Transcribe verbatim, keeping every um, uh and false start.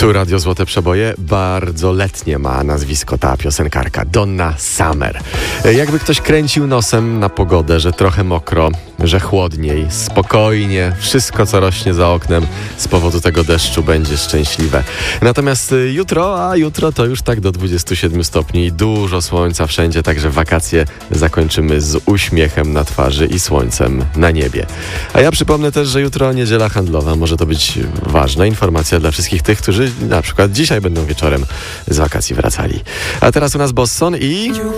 Tu Radio Złote Przeboje. Bardzo letnie ma nazwisko ta piosenkarka. Donna Summer. Jakby ktoś kręcił nosem na pogodę, że trochę mokro, że chłodniej, spokojnie, wszystko co rośnie za oknem z powodu tego deszczu będzie szczęśliwe. Natomiast jutro, a jutro to już tak do dwudziestu siedmiu stopni i dużo słońca wszędzie, także wakacje zakończymy z uśmiechem na twarzy i słońcem na niebie. A ja przypomnę też, że jutro niedziela handlowa. Może to być ważna informacja dla wszystkich tych, którzy na przykład dzisiaj będą wieczorem z wakacji wracali. A teraz u nas Bosson i...